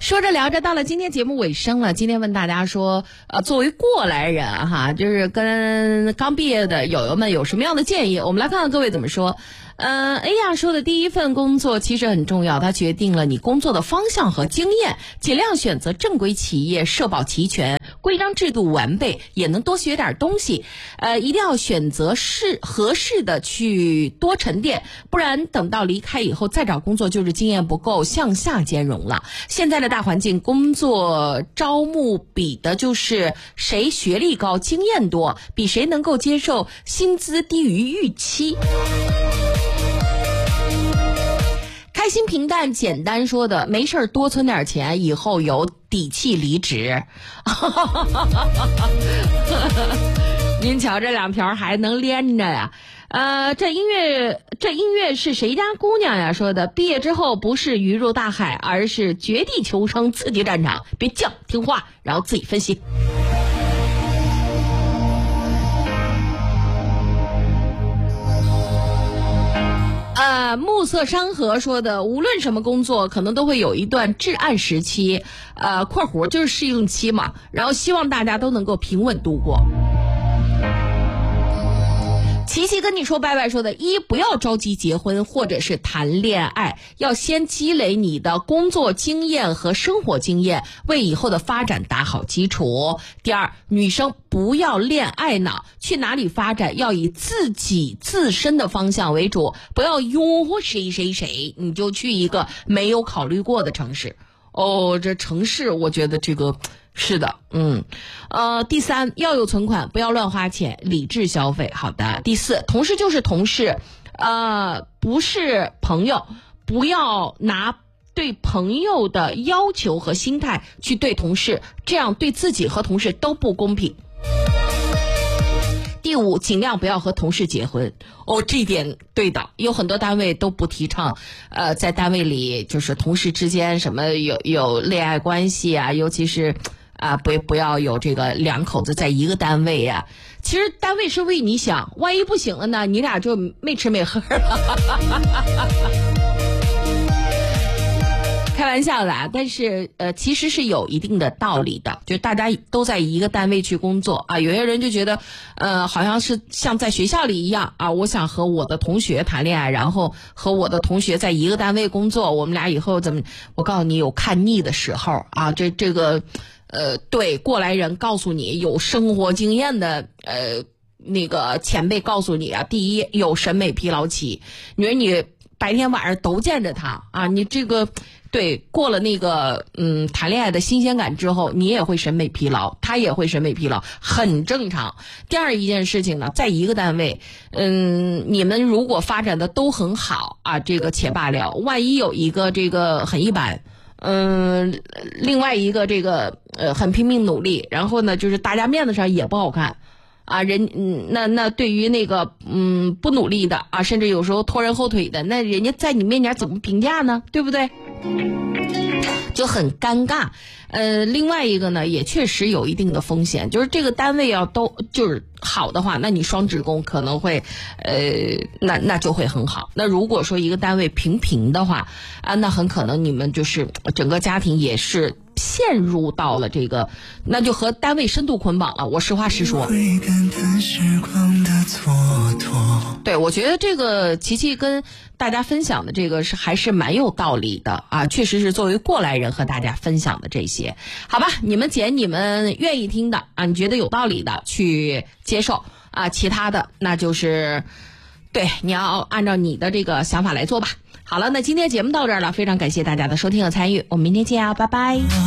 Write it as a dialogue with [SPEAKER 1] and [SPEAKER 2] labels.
[SPEAKER 1] 说着聊着，到了今天节目尾声了。今天问大家说，作为过来人哈，就是跟刚毕业的友友们有什么样的建议？我们来看看各位怎么说。A 亚说的第一份工作其实很重要，它决定了你工作的方向和经验，尽量选择正规企业，社保齐全，规章制度完备，也能多学点东西。一定要选择合适的去多沉淀，不然等到离开以后再找工作就是经验不够，向下兼容了。现在的大环境，工作招募比的就是谁学历高、经验多，比谁能够接受薪资低于预期。开心平淡简单说的，没事多存点钱，以后有底气离职。您瞧这两条还能连着呀。这音乐是谁家姑娘呀说的？毕业之后不是鱼入大海，而是绝地求生，刺激战场。别犟，听话，然后自己分析。暮色山河说的，无论什么工作可能都会有一段至暗时期，括弧就是试用期嘛，然后希望大家都能够平稳度过。琪琪跟你说拜拜说的，不要着急结婚或者是谈恋爱，要先积累你的工作经验和生活经验，为以后的发展打好基础。第二，女生不要恋爱脑，去哪里发展要以自身的方向为主，不要拥护谁你就去一个没有考虑过的城市。这城市我觉得这个是的，第三，要有存款，不要乱花钱，理智消费。好的。第四，同事就是同事，不是朋友，不要拿对朋友的要求和心态去对同事，这样对自己和同事都不公平。第五，尽量不要和同事结婚。这一点对的，有很多单位都不提倡，在单位里就是同事之间什么有恋爱关系啊，尤其是不要有这个两口子在一个单位呀。其实单位是为你想，万一不行了呢，你俩就没吃没喝了。开玩笑的但是其实是有一定的道理的，就大家都在一个单位去工作啊，有些人就觉得好像是像在学校里一样啊，我想和我的同学谈恋爱，然后和我的同学在一个单位工作，我们俩以后怎么，我告诉你有看腻的时候啊，这个对，过来人告诉你，有生活经验的那个前辈告诉你啊，第一有审美疲劳期，你白天晚上都见着他啊，你这个对过了那个谈恋爱的新鲜感之后，你也会审美疲劳，他也会审美疲劳，很正常。第二一件事情呢，在一个单位你们如果发展的都很好啊，这个且罢了，万一有一个这个很一般另外一个这个很拼命努力，然后呢就是大家面子上也不好看啊，那对于那个不努力的啊，甚至有时候拖人后腿的，那人家在你面前怎么评价呢？对不对？就很尴尬。另外一个呢，也确实有一定的风险，就是这个单位要都就是好的话，那你双职工可能会那就会很好。那如果说一个单位平的话啊，那很可能你们就是整个家庭也是陷入到了这个，那就和单位深度捆绑了。我实话实说。对，我觉得这个琪琪跟大家分享的这个还是蛮有道理的啊，确实是作为过来人和大家分享的这些。好吧，你们愿意听的啊，你觉得有道理的去接受啊，其他的那就是对，你要按照你的这个想法来做吧。好了，那今天节目到这儿了，非常感谢大家的收听和参与，我们明天见啊，拜拜。